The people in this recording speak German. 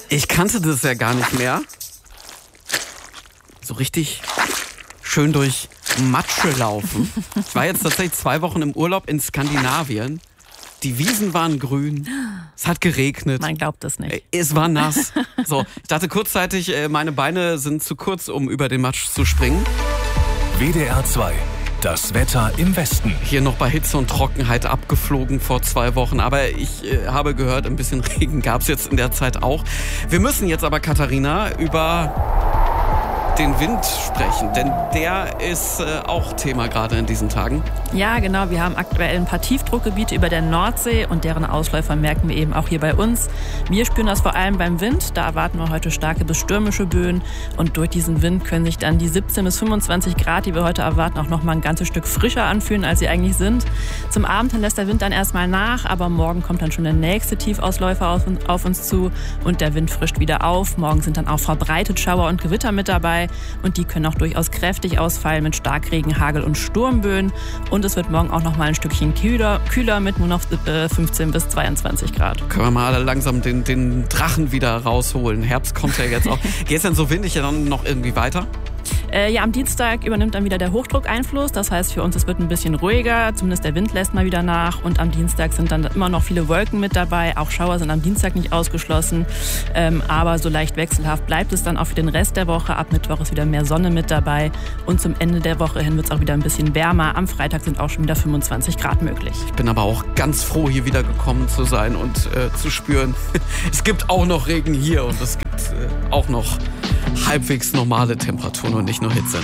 Ich kannte das ja gar nicht mehr. So richtig schön durch Matsche laufen. Ich war jetzt tatsächlich 2 Wochen im Urlaub in Skandinavien. Die Wiesen waren grün, es hat geregnet. Man glaubt das nicht. Es war nass. So, ich dachte kurzzeitig, meine Beine sind zu kurz, um über den Matsch zu springen. WDR 2. Das Wetter im Westen. Hier noch bei Hitze und Trockenheit abgeflogen vor 2 Wochen. Aber ich habe gehört, ein bisschen Regen gab es jetzt in der Zeit auch. Wir müssen jetzt aber, Katharina, über den Wind sprechen, denn der ist auch Thema gerade in diesen Tagen. Ja, genau. Wir haben aktuell ein paar Tiefdruckgebiete über der Nordsee und deren Ausläufer merken wir eben auch hier bei uns. Wir spüren das vor allem beim Wind. Da erwarten wir heute starke bis stürmische Böen und durch diesen Wind können sich dann die 17 bis 25 Grad, die wir heute erwarten, auch noch mal ein ganzes Stück frischer anfühlen, als sie eigentlich sind. Zum Abend hin lässt der Wind dann erstmal nach, aber morgen kommt dann schon der nächste Tiefausläufer auf uns zu und der Wind frischt wieder auf. Morgen sind dann auch verbreitet Schauer und Gewitter mit dabei. Und die können auch durchaus kräftig ausfallen mit Starkregen, Hagel und Sturmböen. Und es wird morgen auch noch mal ein Stückchen kühler mit nur noch 15 bis 22 Grad. Können wir mal alle langsam den Drachen wieder rausholen. Herbst kommt ja jetzt auch. Geht es denn so windig dann noch irgendwie weiter? Ja, am Dienstag übernimmt dann wieder der Hochdruck Einfluss. Das heißt für uns, es wird ein bisschen ruhiger. Zumindest der Wind lässt mal wieder nach. Und am Dienstag sind dann immer noch viele Wolken mit dabei. Auch Schauer sind am Dienstag nicht ausgeschlossen. Aber so leicht wechselhaft bleibt es dann auch für den Rest der Woche. Ab Mittwoch ist wieder mehr Sonne mit dabei. Und zum Ende der Woche hin wird es auch wieder ein bisschen wärmer. Am Freitag sind auch schon wieder 25 Grad möglich. Ich bin aber auch ganz froh, hier wieder gekommen zu sein und zu spüren, es gibt auch noch Regen hier und es gibt auch noch halbwegs normale Temperaturen und nicht nur Hitze.